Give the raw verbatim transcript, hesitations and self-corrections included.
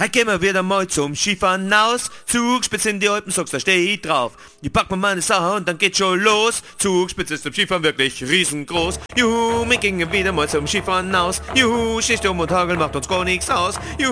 Halt gehen wir wieder mal zum Skifahren aus. Zugspitze in die Alpen, sagst, da steh ich drauf. Ich pack mir meine Sache und dann geht's schon los. Zugspitze ist zum Skifahren wirklich riesengroß. Juhu, wir gingen wieder mal zum Skifahren aus. Juhu, Schneesturm und Hagel macht uns gar nichts aus. Juhu.